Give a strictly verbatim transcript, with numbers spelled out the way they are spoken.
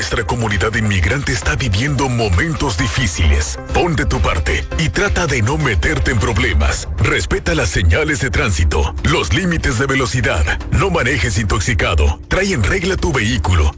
Nuestra comunidad inmigrante está viviendo momentos difíciles. Pon de tu parte y trata de no meterte en problemas. Respeta las señales de tránsito, los límites de velocidad. No manejes intoxicado. Trae en regla tu vehículo